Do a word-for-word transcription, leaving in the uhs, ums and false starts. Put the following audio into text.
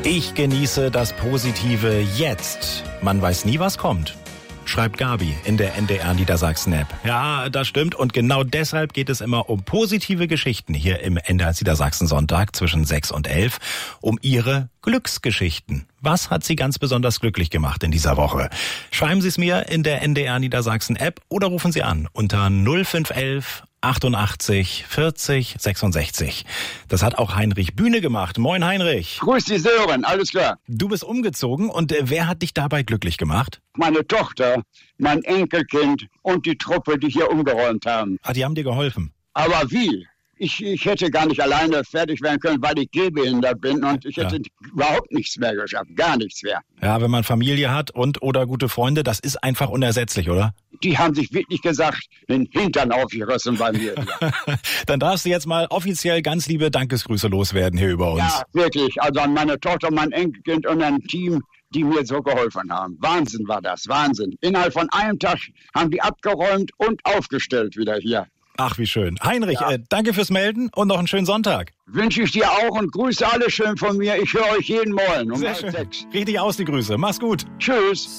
Ich genieße das Positive jetzt. Man weiß nie, was kommt. Schreibt Gabi in der N D R Niedersachsen-App. Ja, das stimmt. Und genau deshalb geht es immer um positive Geschichten hier im N D R Niedersachsen-Sonntag zwischen sechs und elf. Um ihre Glücksgeschichten. Was hat Sie ganz besonders glücklich gemacht in dieser Woche? Schreiben Sie es mir in der N D R Niedersachsen-App oder rufen Sie an unter null fünf elf achtundachtzig vierzig sechsundsechzig. Das hat auch Heinrich Bühne gemacht. Moin Heinrich. Grüß die Sören, alles klar. Du bist umgezogen und äh, wer hat dich dabei glücklich gemacht? Meine Tochter, mein Enkelkind und die Truppe, die hier umgeräumt haben. Ah, die haben dir geholfen. Aber wie? Ich, ich hätte gar nicht alleine fertig werden können, weil ich gehbehindert bin und ich hätte ja. überhaupt nichts mehr geschafft, gar nichts mehr. Ja, wenn man Familie hat und oder gute Freunde, das ist einfach unersetzlich, oder? Die haben sich wirklich gesagt, den Hintern aufgerissen bei mir. Dann darfst du jetzt mal offiziell ganz liebe Dankesgrüße loswerden hier über uns. Ja, wirklich. Also an meine Tochter, mein Enkelkind und ein Team, die mir so geholfen haben. Wahnsinn war das, Wahnsinn. Innerhalb von einem Tag haben die abgeräumt und aufgestellt wieder hier. Ach, wie schön. Heinrich, ja. äh, danke fürs Melden und noch einen schönen Sonntag. Wünsche ich dir auch und grüße alle schön von mir. Ich höre euch jeden Morgen um Sehr halb schön. sechs. Richtig aus die Grüße. Mach's gut. Tschüss.